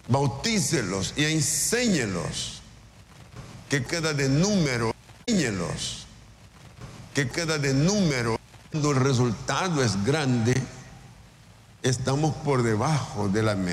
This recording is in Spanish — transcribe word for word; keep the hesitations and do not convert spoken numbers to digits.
bautícelos y enséñelos. ¿Qué queda de número? Enséñelos. ¿Qué queda de número? Cuando el resultado es grande, estamos por debajo de la media.